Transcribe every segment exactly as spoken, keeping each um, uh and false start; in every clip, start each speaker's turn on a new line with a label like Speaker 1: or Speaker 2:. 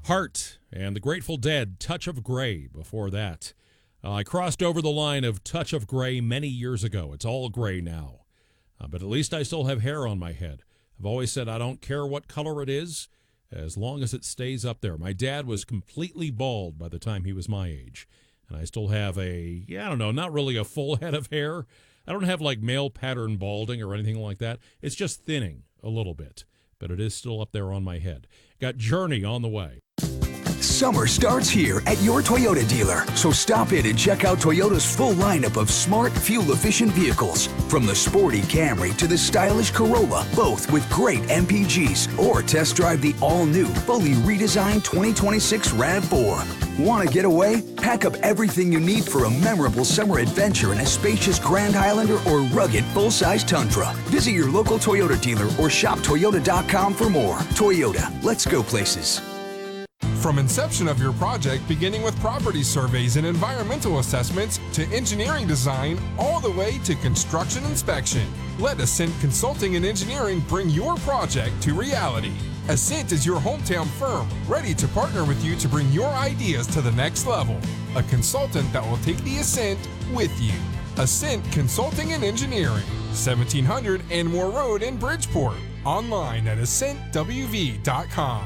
Speaker 1: Heart and the Grateful Dead, Touch of Grey before that. Uh, I crossed over the line of Touch of Grey many years ago. It's all gray now. Uh, but at least I still have hair on my head. I've always said I don't care what color it is as long as it stays up there. My dad was completely bald by the time he was my age. And I still have a, yeah, I don't know, not really a full head of hair. I don't have like male pattern balding or anything like that. It's just thinning a little bit. But it is still up there on my head. Got Journey on the way.
Speaker 2: Summer starts here at your Toyota dealer, so stop in and check out Toyota's full lineup of smart, fuel-efficient vehicles. From the sporty Camry to the stylish Corolla, both with great M P Gs. Or test drive the all-new, fully redesigned twenty twenty-six RAV four. Want to get away? Pack up everything you need for a memorable summer adventure in a spacious Grand Highlander or rugged full-size Tundra. Visit your local Toyota dealer or shop Toyota dot com for more. Toyota, let's go places.
Speaker 3: From inception of your project, beginning with property surveys and environmental assessments, to engineering design, all the way to construction inspection, let Ascent Consulting and Engineering bring your project to reality. Ascent is your hometown firm, ready to partner with you to bring your ideas to the next level. A consultant that will take the Ascent with you. Ascent Consulting and Engineering, seventeen hundred Anmore Road in Bridgeport. Online at ascent w v dot com.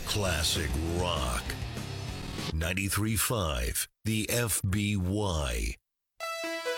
Speaker 4: Classic rock. ninety-three point five, the F B Y.